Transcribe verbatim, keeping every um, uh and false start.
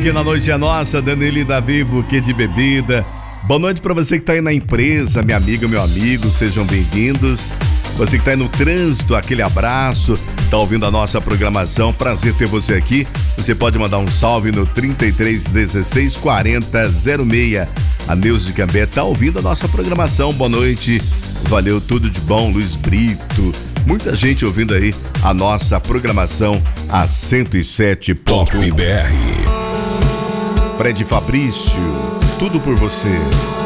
aqui na Noite é Nossa, Danilo e Davi, buquê de bebida. Boa noite para você que tá aí na empresa, minha amiga, meu amigo, sejam bem-vindos. Você que tá aí no trânsito, aquele abraço, tá ouvindo a nossa programação, prazer ter você aqui. Você pode mandar um salve no trinta e três, dezesseis, quarenta, zero seis. A Neuza de Cambé tá ouvindo a nossa programação, boa noite, valeu, tudo de bom, Luiz Brito. Muita gente ouvindo aí a nossa programação, a cento e sete Top B R. Fred Fabrício, tudo por você.